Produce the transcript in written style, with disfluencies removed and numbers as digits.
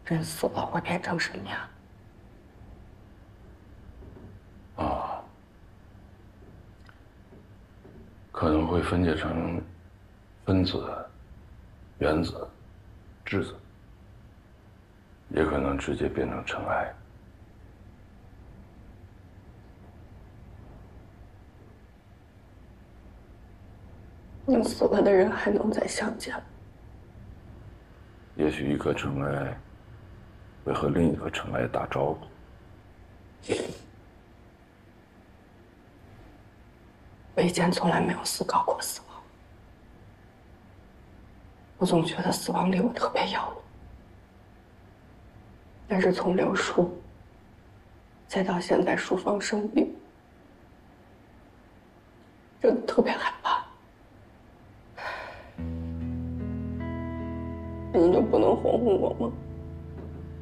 人死了会变成什么呀？ 啊，可能会分解成分子、原子、质子，也可能直接变成尘埃。 那死了的人还能再相见吗？ 也许一颗尘埃会和另一颗尘埃打招呼。 我以前从来没有思考过死亡，我总觉得死亡离我特别遥远。但是从留书，再到现在书房生病，真的特别害怕。你就不能哄哄我吗？